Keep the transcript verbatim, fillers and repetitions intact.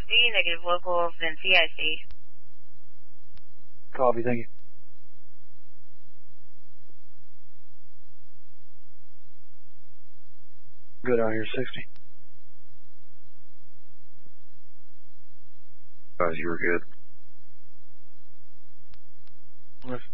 D, negative local, then T I C. Copy, thank you. Good on here, sixty. Guys, you were good. Lift.